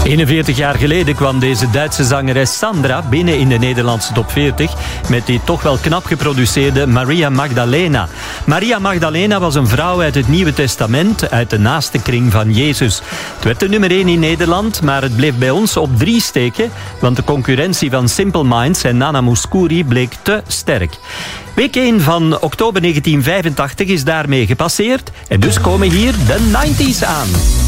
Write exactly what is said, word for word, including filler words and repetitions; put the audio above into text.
eenenveertig jaar geleden kwam deze Duitse zangeres Sandra binnen in de Nederlandse top veertig met die toch wel knap geproduceerde Maria Magdalena. Maria Magdalena was een vrouw uit het Nieuwe Testament, uit de naaste kring van Jezus. Het werd de nummer één in Nederland, maar het bleef bij ons op drie steken, want de concurrentie van Simple Minds en Nana Mouskouri bleek te sterk. Week één van oktober negentien vijfentachtig is daarmee gepasseerd en dus komen hier de negentiger aan.